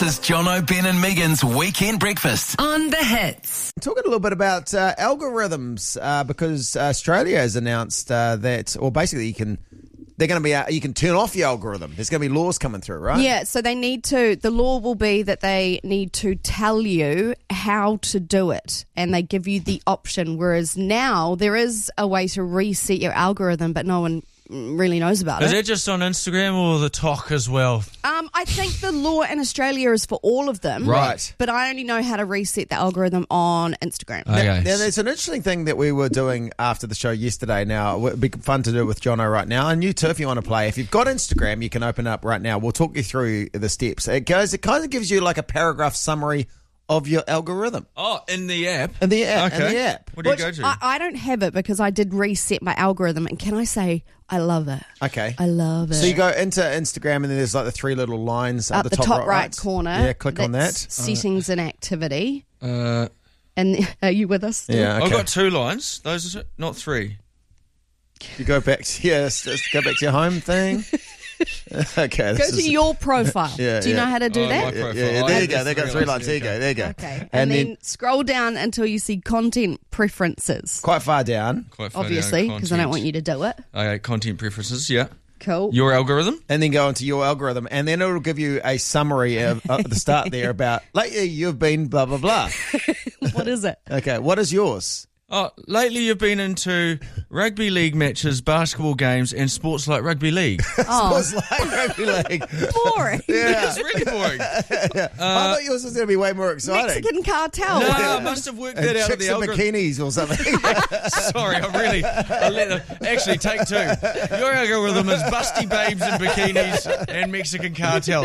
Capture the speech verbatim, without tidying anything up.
This is Jono, Ben and Megan's Weekend Breakfast. On the Hits. Talking a little bit about uh, algorithms uh, because Australia has announced uh, that, or basically you can, they're going to be, uh, you can turn off your algorithm. There's going to be laws coming through, right? Yeah, so they need to, the law will be that they need to tell you how to do it and they give you the option, whereas now there is a way to reset your algorithm, but no one really knows about Is it. it just on Instagram or the talk as well? Um, I think the law in Australia is for all of them. Right. But I only know how to reset the algorithm on Instagram. Okay. Now, there's an interesting thing that we were doing after the show yesterday. Now, it'd be fun to do with Jono right now. And you too, if you want to play. If you've got Instagram, you can open up right now. We'll talk you through the steps. It goes. It kind of gives you like a paragraph summary of your algorithm. Oh, in the app? In the app. Okay. In the app. What do you Which go to? I, I don't have it because I did reset my algorithm. And can I say, I love it. Okay. I love it. So you go into Instagram and then there's like the three little lines up at the, the, top, right, right right corner. Yeah, click on that. that's Settings and activity. uh, And are you with us? still? Yeah, okay. I've got two lines. Those are not three. You go back to, yeah, let's, let's go back to your home thing. Okay. Go this to is- your profile. Yeah, do you yeah. know how to do Oh, that? my Yeah, profile. yeah, yeah, I there have you go. the There you go. three Three lines. lines. There you go. There you go. Okay. And, And then, then scroll down until you see content preferences. quite far down. Quite far down, Obviously, because I don't content. want you to do it. Okay, content preferences, yeah. Cool. Your algorithm? And then go into your algorithm, and then it'll give you a summary of, at the start there about lately you've been blah blah blah. What is it? Okay, what is yours? Oh, lately you've been into rugby league matches, basketball games, and sports like rugby league. Oh, It's like rugby league. boring. Yeah. It's really boring. I thought yours was going to be way more exciting. Mexican cartel. No, I must have worked And that out of chicks the in algorithm. bikinis or something. Sorry, I really... I let them, actually, take two. Your algorithm is busty babes in bikinis and Mexican cartel.